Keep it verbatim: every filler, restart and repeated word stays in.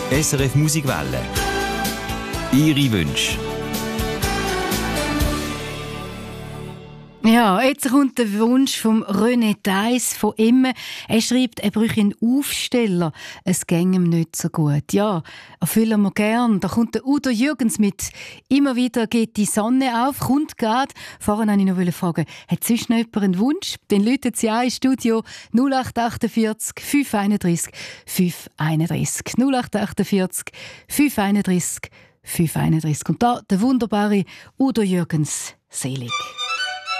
S R F Musikwelle. Ihre Wünsche. Ja, jetzt kommt der Wunsch von René Theis von Imme. Er schreibt, er bräuchte einen Aufsteller. Es ginge ihm nicht so gut. Ja, erfüllen wir gern. Da kommt der Udo Jürgens mit «Immer wieder geht die Sonne auf», kommt gerade. Vorhin wollte ich noch fragen, hat sonst noch jemand einen Wunsch? Dann läutet sie an ins Studio null acht achtundvierzig fünf einunddreißig fünf einunddreißig. null acht achtundvierzig fünf einunddreißig fünf einunddreißig. Und da der wunderbare Udo Jürgens, selig.